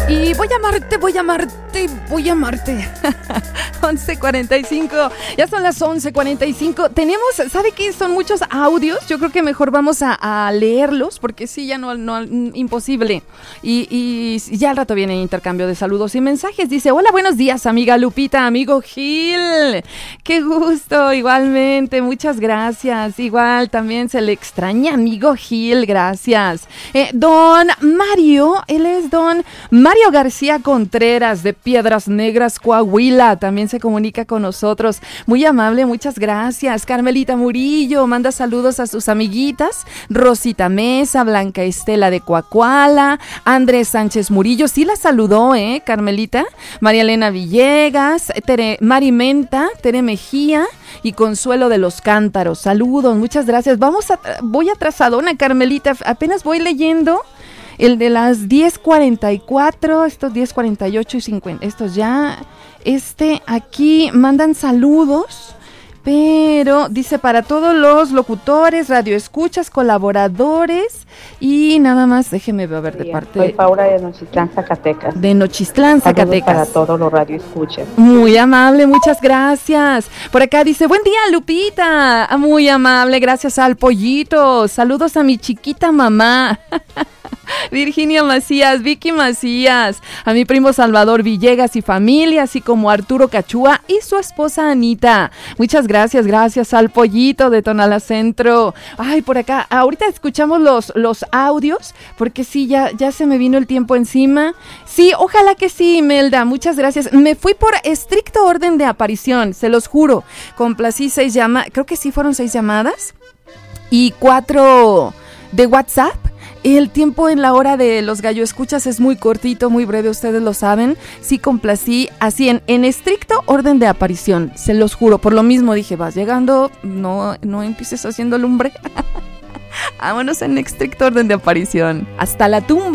Y voy a amarte. 11:45, ya son las 11:45. Tenemos, ¿sabe qué? Son muchos audios. Yo creo que mejor vamos a leerlos, porque sí, ya no imposible. Y ya al rato viene intercambio de saludos y mensajes. Dice: hola, buenos días, amiga Lupita, amigo Gil. Qué gusto, igualmente, muchas gracias. Igual también se le extraña, amigo Gil, gracias. Don Mario, él es don Mario García Contreras de Piedras Negras, Coahuila, también se comunica con nosotros. Muy amable, muchas gracias. Carmelita Murillo manda saludos a sus amiguitas, Rosita Mesa, Blanca Estela de Coacuala, Andrés Sánchez Murillo, sí la saludó, Carmelita, María Elena Villegas, Mari Menta, Tere Mejía y Consuelo de los Cántaros. Saludos, muchas gracias. Voy atrasadona, Carmelita, apenas voy leyendo el de las 10:44, estos 10:48 y 50, estos ya, aquí mandan saludos, pero dice para todos los locutores, radioescuchas, colaboradores y nada más, déjeme ver de parte. Soy Paula de Nochistlán, Zacatecas. De Nochistlán, Zacatecas. Saludos para todos los radioescuchas. Muy amable, muchas gracias. Por acá dice: buen día, Lupita. Muy amable, gracias al pollito. Saludos a mi chiquita mamá. Virginia Macías, Vicky Macías, a mi primo Salvador Villegas y familia, así como Arturo Cachúa y su esposa Anita. Muchas gracias al pollito de Tonalá Centro. Ay, por acá, ahorita escuchamos los audios, porque sí, ya se me vino el tiempo encima. Sí, ojalá que sí, Imelda, muchas gracias. Me fui por estricto orden de aparición, se los juro. Complací 6 llamadas, creo que sí fueron 6 llamadas y 4 de WhatsApp. El tiempo en la hora de los gallo escuchas es muy cortito, muy breve, ustedes lo saben. Sí complací así en estricto orden de aparición, se los juro. Por lo mismo dije, vas llegando, no empieces haciendo lumbre. Vámonos en estricto orden de aparición. Hasta la tumba.